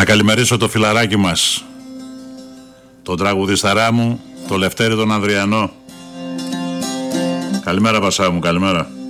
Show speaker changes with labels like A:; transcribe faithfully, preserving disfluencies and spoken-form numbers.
A: Να καλημερίσω το φιλαράκι μας, τον τραγουδισταρά μου, το Λευτέρη τον Ανδριανό. Καλημέρα Βασά μου, καλημέρα.